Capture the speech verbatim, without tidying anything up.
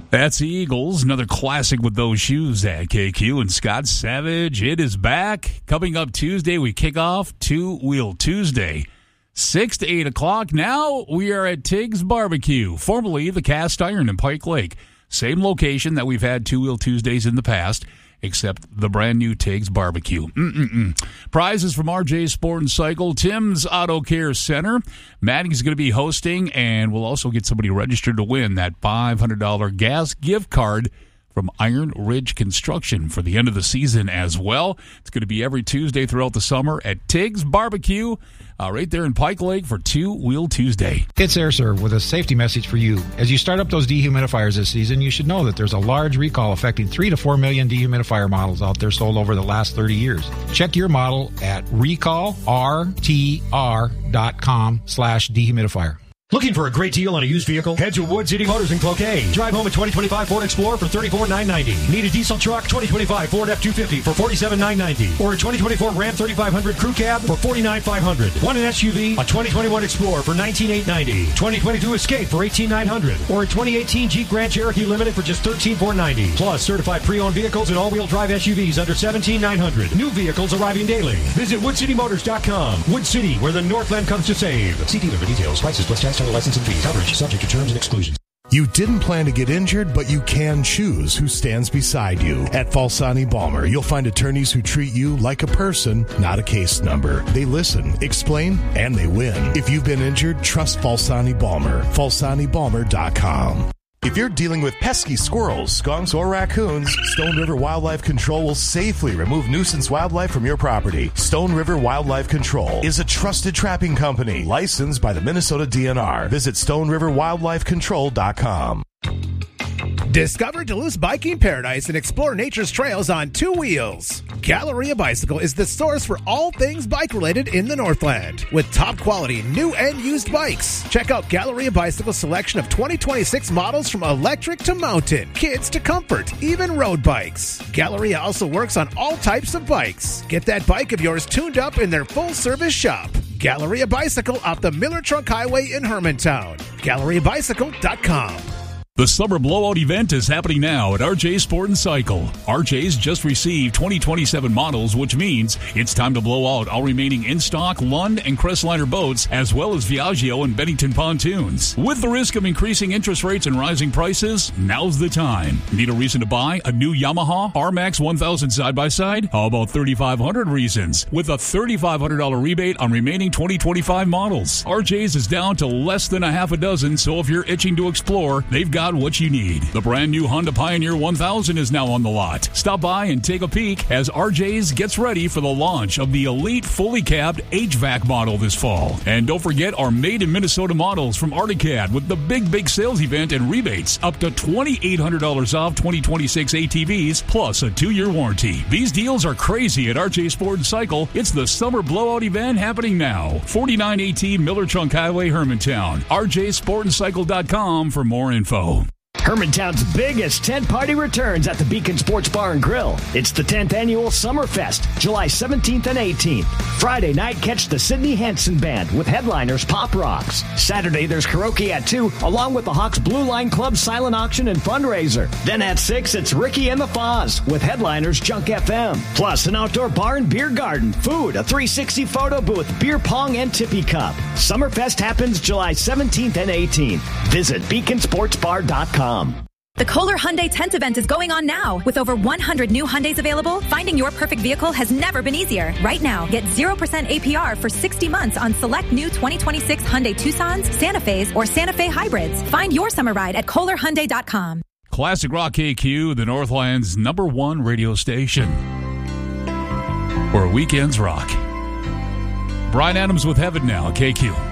That's the Eagles, another classic with those shoes at K Q. And Scott Savage, it is back. Coming up Tuesday, we kick off Two Wheel Tuesday, six to eight o'clock. Now we are at Tiggs Barbecue, formerly the Cast Iron in Pike Lake. Same location that we've had Two Wheel Tuesdays in the past, except the brand new Tiggs Barbecue. Mm-mm-mm. Prizes from R J Sport and Cycle, Tim's Auto Care Center. Maddie's going to be hosting, and we'll also get somebody registered to win that five hundred dollars gas gift card from Iron Ridge Construction for the end of the season as well. It's going to be every Tuesday throughout the summer at Tiggs Barbecue, uh, right there in Pike Lake for Two Wheel Tuesday. It's AirServe with a safety message for you. As you start up those dehumidifiers this season, you should know that there's a large recall affecting three to four million dehumidifier models out there sold over the last thirty years. Check your model at recall r t r dot com slash dehumidifier. Looking for a great deal on a used vehicle? Head to Wood City Motors in Cloquet. Drive home a twenty twenty-five Ford Explorer for thirty-four thousand nine hundred ninety dollars. Need a diesel truck? twenty twenty-five Ford F two fifty for forty-seven thousand nine hundred ninety dollars. Or a twenty twenty-four Ram thirty-five hundred Crew Cab for forty-nine thousand five hundred dollars. Want an S U V? A twenty twenty-one Explorer for nineteen thousand eight hundred ninety dollars. twenty twenty-two Escape for eighteen thousand nine hundred dollars. Or a twenty eighteen Jeep Grand Cherokee Limited for just thirteen thousand four hundred ninety dollars. Plus, certified pre-owned vehicles and all-wheel drive S U Vs under seventeen thousand nine hundred dollars. New vehicles arriving daily. Visit wood city motors dot com. Wood City, where the Northland comes to save. See dealer for details. Prices plus tax, title, license, and fees. Coverage subject to terms and exclusions. You didn't plan to get injured, but you can choose who stands beside you. At Falsani Balmer, you'll find attorneys who treat you like a person, not a case number. They listen, explain, and they win. If you've been injured, trust Falsani Balmer. falsani balmer dot com. If you're dealing with pesky squirrels, skunks, or raccoons, Stone River Wildlife Control will safely remove nuisance wildlife from your property. Stone River Wildlife Control is a trusted trapping company licensed by the Minnesota D N R. Visit stone river wildlife control dot com. Discover Duluth's biking paradise and explore nature's trails on two wheels. Galleria Bicycle is the source for all things bike-related in the Northland. With top-quality new and used bikes. Check out Galleria Bicycle's selection of twenty twenty-six models from electric to mountain, kids to comfort, even road bikes. Galleria also works on all types of bikes. Get that bike of yours tuned up in their full-service shop. Galleria Bicycle off the Miller Trunk Highway in Hermantown. galleria bicycle dot com. The Summer Blowout event is happening now at R J Sport and Cycle. R J's just received twenty twenty-seven models, which means it's time to blow out all remaining in-stock Lund and Crestliner boats, as well as Viaggio and Bennington pontoons. With the risk of increasing interest rates and rising prices, now's the time. Need a reason to buy a new Yamaha R MAX one thousand side-by-side? How about thirty-five hundred reasons? With a thirty-five hundred dollars rebate on remaining twenty twenty-five models. R J's is down to less than a half a dozen, so if you're itching to explore, they've got what you need. The brand new Honda Pioneer one thousand is now on the lot. Stop by and take a peek as R J's gets ready for the launch of the elite fully cabbed H V A C model this fall. And don't forget our made in Minnesota models from Articad with the big, big sales event and rebates up to twenty-eight hundred dollars off twenty twenty-six A T Vs plus a two-year warranty. These deals are crazy at R J Sport and Cycle. It's the Summer Blowout event happening now. forty-nine eighteen Miller Trunk Highway, Hermantown. R J sport and cycle dot com for more info. Hermantown's biggest tent party returns at the Beacon Sports Bar and Grill. It's the tenth Annual Summerfest, July seventeenth and eighteenth. Friday night, catch the Sidney Henson Band with headliners Pop Rocks. Saturday, there's karaoke at two, along with the Hawks Blue Line Club silent auction and fundraiser. Then at six, it's Ricky and the Foz with headliners Junk F M. Plus, an outdoor bar and beer garden, food, a three sixty photo booth, beer pong, and tippy cup. Summerfest happens July seventeenth and eighteenth. Visit beacon sports bar dot com. The Kohler Hyundai Tent Event is going on now. With over one hundred new Hyundais available, finding your perfect vehicle has never been easier. Right now, get zero percent A P R for sixty months on select new twenty twenty-six Hyundai Tucsons, Santa Fe's, or Santa Fe hybrids. Find your summer ride at kohler hyundai dot com. Classic Rock K Q, the Northland's number one radio station. Where weekends rock. Brian Adams with Heaven now, K Q.